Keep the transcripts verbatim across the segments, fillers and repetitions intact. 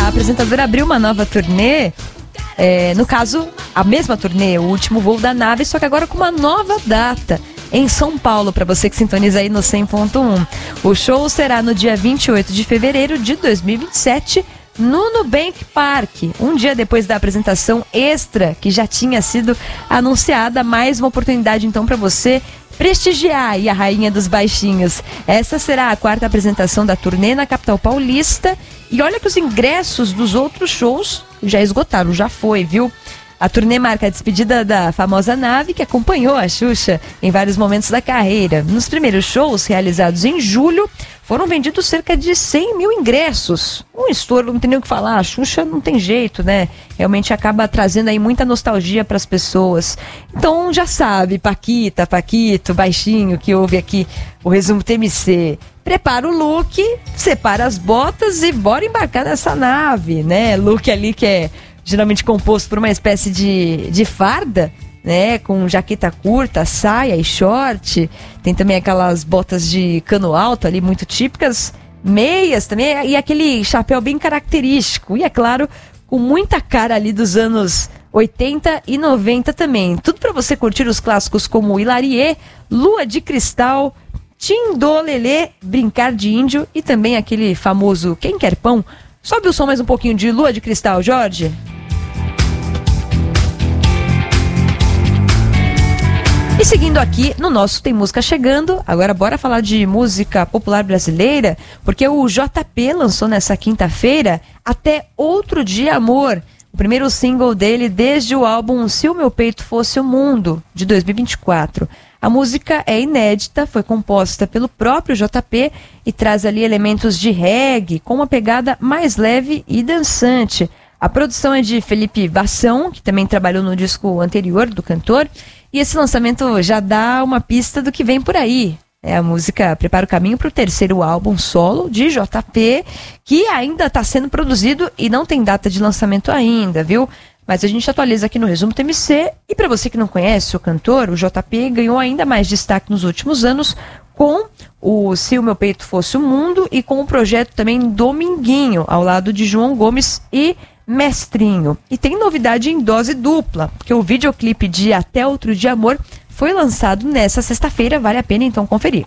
a apresentadora abriu uma nova turnê. É, no caso, a mesma turnê, o último voo da nave, só que agora com uma nova data. Em São Paulo, para você que sintoniza aí no cem ponto um. O show será no dia vinte e oito de fevereiro de dois mil e vinte e sete, no Nubank Park, um dia depois da apresentação extra que já tinha sido anunciada. Mais uma oportunidade então para você prestigiar aí a Rainha dos Baixinhos. Essa será a quarta apresentação da turnê na capital paulista, e olha que os ingressos dos outros shows já esgotaram, já foi, viu? A turnê marca a despedida da famosa nave que acompanhou a Xuxa em vários momentos da carreira. Nos primeiros shows, realizados em julho, foram vendidos cerca de cem mil ingressos. Um estouro, não tem nem o que falar. A Xuxa não tem jeito, né? Realmente acaba trazendo aí muita nostalgia para as pessoas. Então já sabe, Paquita, Paquito, Baixinho, que ouve aqui o Resumo T M C. Prepara o look, separa as botas e bora embarcar nessa nave, né? Look ali que é geralmente composto por uma espécie de, de farda, né, com jaqueta curta, saia e short. Tem também aquelas botas de cano alto ali, muito típicas, meias também, e aquele chapéu bem característico. E é claro, com muita cara ali dos anos oitenta e noventa também. Tudo para você curtir os clássicos como Hilarie, Lua de Cristal, Tindolelê, Brincar de Índio e também aquele famoso Quem Quer Pão. Sobe o som mais um pouquinho de Lua de Cristal, Jorge. E seguindo aqui no nosso Tem Música Chegando, agora bora falar de música popular brasileira, porque o J P lançou nessa quinta-feira Até Outro Dia Amor, o primeiro single dele desde o álbum Se o Meu Peito Fosse o Mundo, de dois mil e vinte e quatro. A música é inédita, foi composta pelo próprio J P e traz ali elementos de reggae com uma pegada mais leve e dançante. A produção é de Felipe Vassão, que também trabalhou no disco anterior do cantor, e esse lançamento já dá uma pista do que vem por aí. É, a música prepara o caminho para o terceiro álbum solo de J P, que ainda está sendo produzido e não tem data de lançamento ainda, viu? Mas a gente atualiza aqui no Resumo T M C. E para você que não conhece o cantor, o J P ganhou ainda mais destaque nos últimos anos com o Se o Meu Peito Fosse o Mundo e com o projeto também Dominguinho, ao lado de João Gomes e Mestrinho. E tem novidade em dose dupla, porque o videoclipe de Até Outro Dia Amor foi lançado nessa sexta-feira, vale a pena então conferir.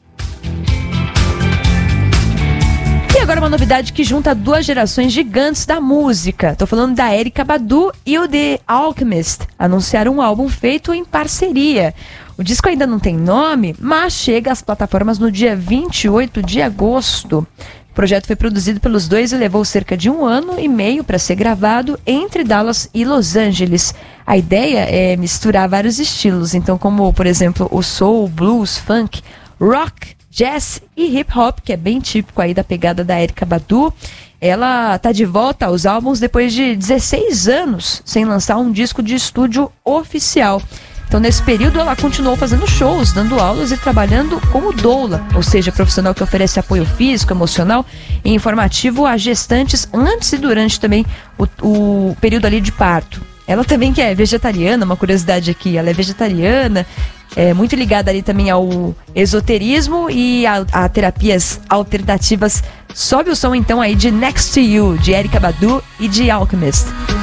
E agora uma novidade que junta duas gerações gigantes da música. Tô falando da Erykah Badu e o The Alchemist. Anunciaram um álbum feito em parceria. O disco ainda não tem nome, mas chega às plataformas no dia vinte e oito de agosto. O projeto foi produzido pelos dois e levou cerca de um ano e meio para ser gravado entre Dallas e Los Angeles. A ideia é misturar vários estilos, então como, por exemplo, o soul, blues, funk, rock, jazz e hip hop, que é bem típico aí da pegada da Erykah Badu. Ela tá de volta aos álbuns depois de dezesseis anos sem lançar um disco de estúdio oficial. Então, nesse período, ela continuou fazendo shows, dando aulas e trabalhando como doula, ou seja, profissional que oferece apoio físico, emocional e informativo a gestantes antes e durante também o, o período ali de parto. Ela também que é vegetariana, uma curiosidade aqui, ela é vegetariana, é muito ligada ali também ao esoterismo e a, a terapias alternativas. Sobe o som então aí de Next to You, de Erykah Badu e de Alchemist.